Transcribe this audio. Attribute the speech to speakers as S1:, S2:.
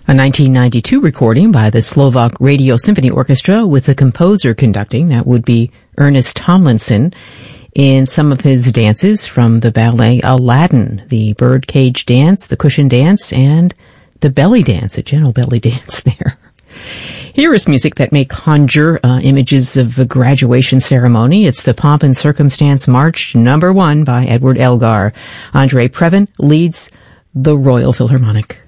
S1: A 1992 recording by the Slovak Radio Symphony Orchestra with the composer conducting, that would be Ernest Tomlinson, in some of his dances from the ballet Aladdin, the birdcage dance, the cushion dance, and the belly dance, a gentle belly dance there. Here is music that may conjure images of a graduation ceremony. It's the Pomp and Circumstance March No. 1 by Edward Elgar. Andre Previn leads the Royal Philharmonic.